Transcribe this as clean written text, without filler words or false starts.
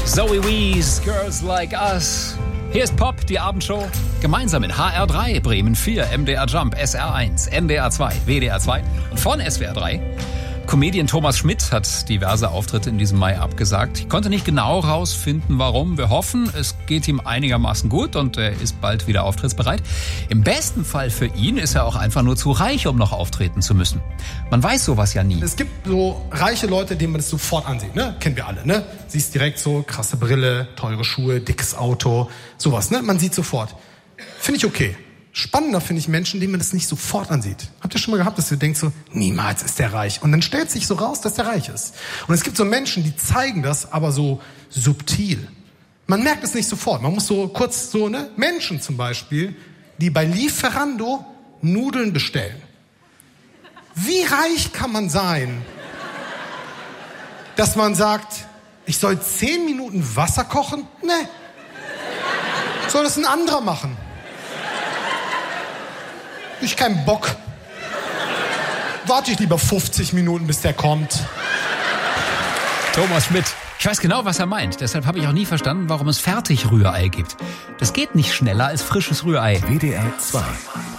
Zoe Wees, Girls Like Us. Hier ist Pop, die Abendshow. Gemeinsam in HR3, Bremen 4, MDR Jump, SR1, NDR 2, WDR 2 und von SWR 3. Comedian Thomas Schmidt hat diverse Auftritte in diesem Mai abgesagt. Ich konnte nicht genau rausfinden, warum. Wir hoffen, es geht ihm einigermaßen gut und er ist bald wieder auftrittsbereit. Im besten Fall für ihn ist er auch einfach nur zu reich, um noch auftreten zu müssen. Man weiß sowas ja nie. Es gibt so reiche Leute, denen man das sofort ansieht, ne? Kennen wir alle, ne? Siehst direkt so, krasse Brille, teure Schuhe, dickes Auto, sowas, ne? Man sieht sofort. Finde ich okay. Spannender finde ich Menschen, denen man das nicht sofort ansieht. Habt ihr schon mal gehabt, dass ihr denkt so, niemals ist der reich. Und dann stellt sich so raus, dass der reich ist. Und es gibt so Menschen, die zeigen das, aber so subtil. Man merkt es nicht sofort. Man muss so kurz so, ne? Menschen zum Beispiel, die bei Lieferando Nudeln bestellen. Wie reich kann man sein, dass man sagt, ich soll 10 Minuten Wasser kochen? Nee. Soll das ein anderer machen? Ich keinen Bock. Warte ich lieber 50 Minuten, bis der kommt. Thomas Schmidt. Ich weiß genau, was er meint. Deshalb habe ich auch nie verstanden, warum es Fertigrührei gibt. Das geht nicht schneller als frisches Rührei. WDR 2